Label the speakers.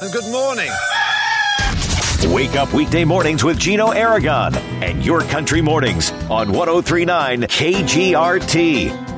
Speaker 1: and good morning.
Speaker 2: Wake up weekday mornings with Gino Aragon and Your Country Mornings on 103.9 KGRT.